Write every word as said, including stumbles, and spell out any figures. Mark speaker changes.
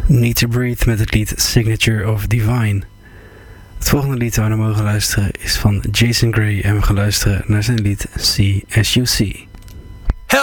Speaker 1: Need to Breathe met het lied Signature of Divine. Het volgende lied waar we naar mogen luisteren is van Jason Gray en we gaan luisteren naar zijn lied See As You See.